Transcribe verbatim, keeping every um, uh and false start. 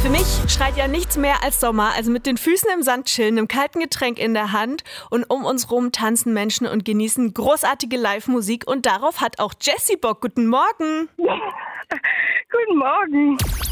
Für mich schreit ja nichts mehr als Sommer, also mit den Füßen im Sand chillen, einem kalten Getränk in der Hand und um uns rum tanzen Menschen und genießen großartige Live-Musik und darauf hat auch Jessie Bock. Guten Morgen! Guten Morgen.